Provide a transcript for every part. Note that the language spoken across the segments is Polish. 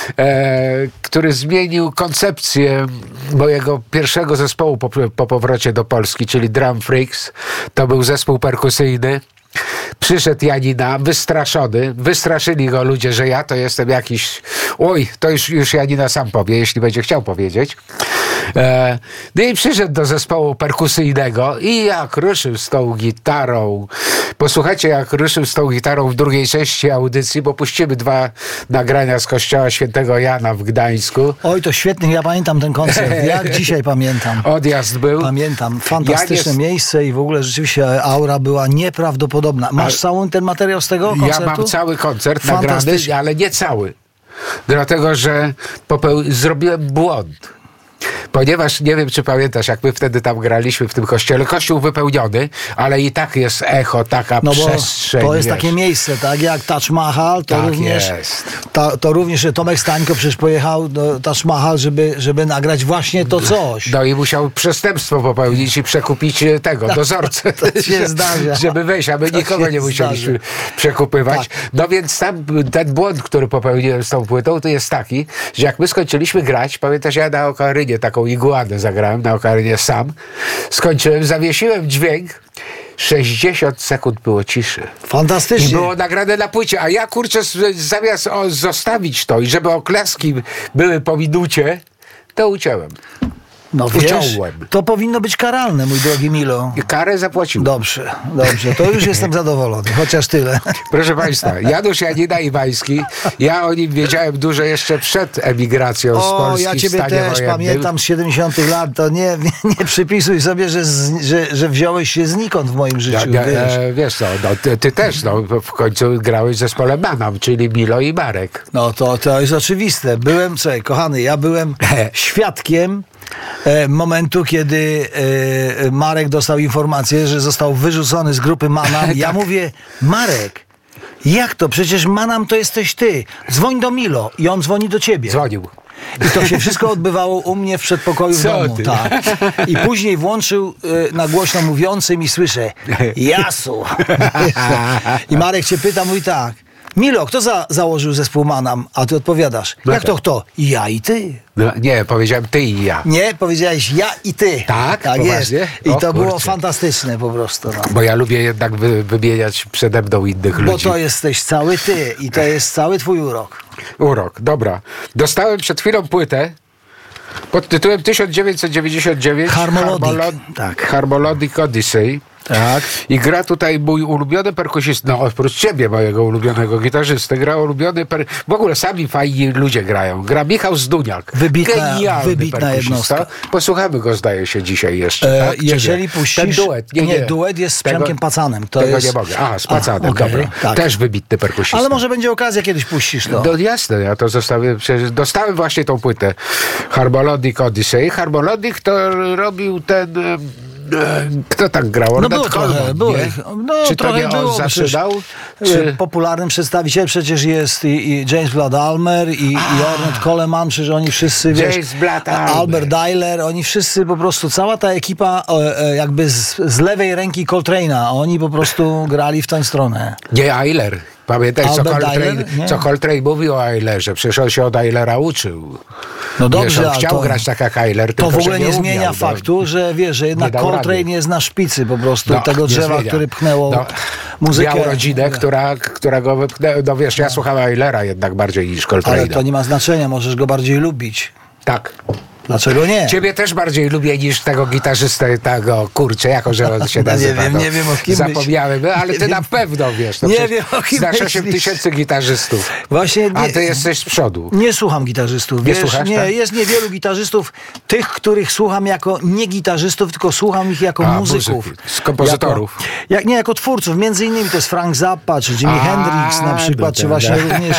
który zmienił koncepcję mojego pierwszego zespołu po powrocie do Polski, czyli Drum Freaks. To był zespół perkusyjny. Przyszedł Janina, wystraszony. Wystraszyli go ludzie, że ja to jestem jakiś... Oj, to już Janina sam powie, jeśli będzie chciał powiedzieć. No i przyszedł do zespołu perkusyjnego i jak ruszył z tą gitarą. Posłuchajcie, jak ruszył z tą gitarą w drugiej części audycji, bo puścimy 2 nagrania z kościoła Świętego Jana w Gdańsku. Oj, to świetnie, ja pamiętam ten koncert, jak dzisiaj pamiętam. Odjazd był. Pamiętam, fantastyczne miejsce i w ogóle rzeczywiście aura była nieprawdopodobna. Masz cały ten materiał z tego koncertu? Ja mam cały koncert nagrany, ale nie cały. Dlatego, że zrobiłem błąd. Ponieważ, nie wiem, czy pamiętasz, jak my wtedy tam graliśmy w tym kościele, kościół wypełniony, ale i tak jest echo, taka przestrzeń. To jest takie miejsce, tak jak Taj Mahal, to tak również jest. To również Tomek Stańko przecież pojechał do Taj Mahal, żeby nagrać właśnie to coś. No i musiał przestępstwo popełnić i przekupić dozorcę, to się zdarza. żeby wejść, a my nikogo nie musieliśmy przekupywać. Tak. No więc tam ten błąd, który popełniłem z tą płytą, to jest taki, że jak my skończyliśmy grać, pamiętasz, ja na okarynie taką iguanę zagrałem, na okarynie sam, skończyłem, zawiesiłem dźwięk, 60 sekund było ciszy. Fantastycznie. I było nagrane na płycie, a ja kurczę, zamiast zostawić to i żeby oklaski były po minucie, to uciąłem. No wiesz, to powinno być karalne, mój drogi Milo. Karę zapłacił. Dobrze, to już jestem zadowolony, chociaż tyle. Proszę Państwa, Janusz Janina Iwański, ja o nim wiedziałem dużo jeszcze przed emigracją z Polski. Ja ciebie też wojennym. Pamiętam z 70 lat, to nie przypisuj sobie, że wziąłeś się znikąd w moim życiu. Wiesz co, ty też w końcu grałeś w zespole Manam, czyli Milo i Marek. No to jest oczywiste. Kochany, ja byłem świadkiem momentu, kiedy Marek dostał informację, że został wyrzucony z grupy Manam. Ja mówię, Marek, jak to? Przecież Manam to jesteś ty. Dzwoń do Milo. I on dzwoni do ciebie. Dzwonił. I to się wszystko odbywało u mnie w przedpokoju w domu. Tak. I później włączył na głośno mówiącym i słyszę Jasu. I Marek cię pyta, mówi tak, Milo, kto założył zespół Manam? A ty odpowiadasz, jak to kto? Ja i ty. No, nie, powiedziałem ty i ja. Nie, powiedziałeś ja i ty. Tak jest. I to było fantastyczne po prostu. No. Bo ja lubię jednak wymieniać przede mną innych ludzi. Bo to jesteś cały ty i to jest cały twój urok. Urok, dobra. Dostałem przed chwilą płytę pod tytułem 1999 Harmolodic Odyssey. Tak. I gra tutaj mój ulubiony perkusista, no oprócz ciebie, mojego ulubionego gitarzysty, gra ulubiony w ogóle sami fajni ludzie grają. Gra Michał Zduniak. Wybitna jednostka. Posłuchamy go, zdaje się, dzisiaj jeszcze. Tak? Jeżeli puścisz... Ten duet. Nie, duet jest z Przemkiem Pacanem. Tego nie mogę. Z Pacanem, okay, dobra. Tak. Też wybitny perkusista. Ale może będzie okazja, kiedyś puścisz to. No jasne, ja to zostawię. Przecież dostałem właśnie tą płytę. Harmolodic Odyssey. Harmolodic to robił ten... Kto tak grał? No było trochę, czy trochę to nie on zaczynał? Popularnym przedstawicielem przecież jest i James Blood-Almer i Ornette Coleman, przecież oni wszyscy, Albert Dyler, oni wszyscy po prostu, cała ta ekipa jakby z lewej ręki Coltrane'a, oni po prostu grali w tę stronę. Nie, Ayler. Pamiętaj, co Coltrane mówił o Aylerze. Przecież on się od Aylera uczył. No dobrze, wiesz, on chciał grać tak jak Ayler, to w ogóle nie zmienia faktu, że wiesz, że jednak Coltrane jest na szpicy po prostu tego drzewa, który pchnęło muzykę. Miał rodzinę, która go wypchnęła. No wiesz, ja słuchałem Aylera jednak bardziej niż Coltrane'a. Ale to nie ma znaczenia, możesz go bardziej lubić. Tak. Dlaczego nie? Ciebie też bardziej lubię niż tego gitarzystę, jako że on się nazywa. Nie wiem o kim zapomniałem, ale ty na pewno wiesz. Nie wiem o kim znasz 8000 gitarzystów. Właśnie a ty jesteś z przodu. Nie słucham gitarzystów. Nie słuchasz? Nie, jest niewielu gitarzystów, tych, słucham jako nie gitarzystów, tylko słucham ich jako muzyków. Z kompozytorów. Jako twórców. Między innymi to jest Frank Zappa, czy Jimi Hendrix na przykład, czy właśnie również...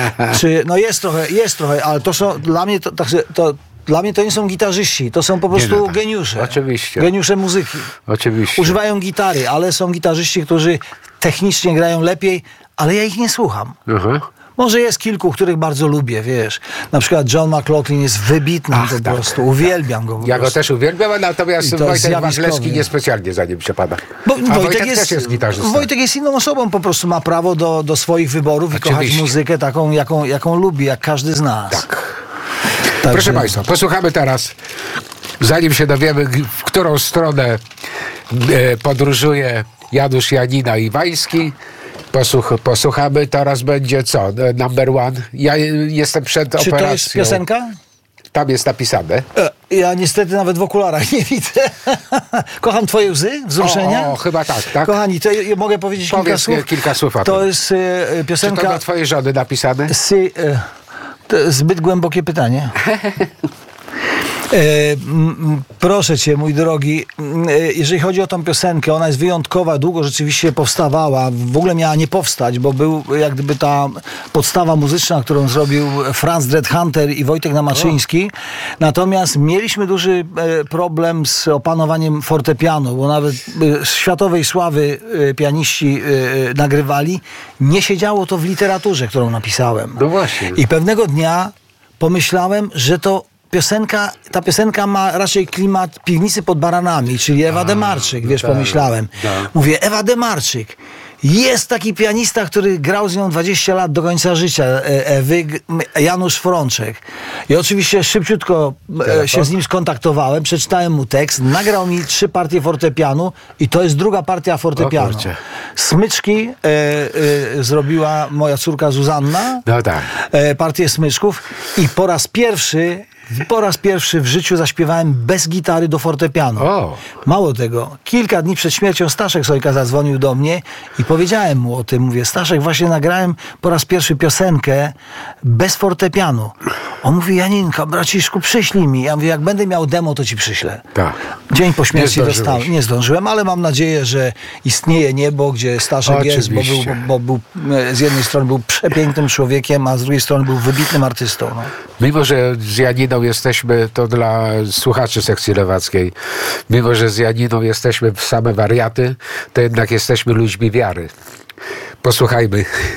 Jest trochę, ale to są dla mnie Dla mnie to nie są gitarzyści, to są po prostu geniusze. Oczywiście. Geniusze muzyki. Oczywiście. Używają gitary, ale są gitarzyści, którzy technicznie grają lepiej, ale ja ich nie słucham. Może jest kilku, których bardzo lubię, wiesz. Na przykład John McLaughlin jest wybitny po prostu. Uwielbiam go po Ja go prostu. też uwielbiam, natomiast Wojtek Waglewski niespecjalnie za nim przepada. A Wojtek też jest gitarzystą. Wojtek jest inną osobą, po prostu ma prawo do swoich wyborów i kochać muzykę taką, jaką lubi, jak każdy z nas. Tak. Proszę Państwa, posłuchamy teraz, zanim się dowiemy, w którą stronę podróżuje Janusz Janina i Wański. Posłuchamy, teraz będzie co? Number one. Ja jestem przed operacją. Czy to jest piosenka? Tam jest napisane. Ja niestety nawet w okularach nie widzę. Kocham twoje łzy, wzruszenia. O, chyba tak. Kochani, to ja mogę powiedzieć kilka słów o tym. To jest piosenka... Czy to do twojej żony napisane? To zbyt głębokie pytanie. Proszę cię, mój drogi, jeżeli chodzi o tą piosenkę, ona jest wyjątkowa, długo rzeczywiście powstawała, w ogóle miała nie powstać, bo był jak gdyby ta podstawa muzyczna, którą zrobił Franz Dreadhunter i Wojtek Namaczyński. Natomiast mieliśmy duży problem z opanowaniem fortepianu, bo nawet światowej sławy pianiści nagrywali. Nie siedziało to w literaturze, którą napisałem. No właśnie. I pewnego dnia pomyślałem, że ta piosenka ma raczej klimat Piwnicy pod Baranami, czyli Ewa Demarczyk, wiesz, pomyślałem. Mówię, Ewa Demarczyk. Jest taki pianista, który grał z nią 20 lat do końca życia, Janusz Frączek. I oczywiście szybciutko się z nim skontaktowałem, przeczytałem mu tekst, nagrał mi 3 partie fortepianu i to jest druga partia fortepianu. Smyczki zrobiła moja córka Zuzanna, partię smyczków i po raz pierwszy w życiu zaśpiewałem bez gitary do fortepianu. Mało tego, kilka dni przed śmiercią Staszek Sojka zadzwonił do mnie i powiedziałem mu o tym. Mówię, Staszek, właśnie nagrałem po raz pierwszy piosenkę bez fortepianu. On mówi, Janinka, braciszku, przyślij mi. Ja mówię, jak będę miał demo, to ci przyślę. Dzień po śmierci dostałem. Nie zdążyłem, ale mam nadzieję, że istnieje niebo, gdzie Staszek jest, bo był z jednej strony był przepięknym człowiekiem, a z drugiej strony był wybitnym artystą. No. Mimo, że z Janiną jesteśmy, to dla słuchaczy sekcji lewackiej, mimo, że z Janiną jesteśmy same wariaty, to jednak jesteśmy ludźmi wiary. Posłuchajmy